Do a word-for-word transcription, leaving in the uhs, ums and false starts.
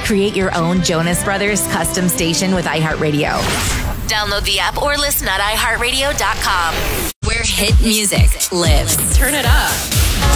Create your own Jonas Brothers custom station with iHeartRadio. Download the app or listen at i heart radio dot com, where hit music lives. Turn it up.